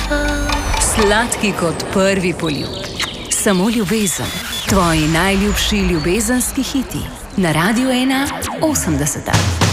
Sladki kot prvi poljub. Samo ljubezen. Tvoji najljubši ljubezenski hiti. Na Radiu 1 80.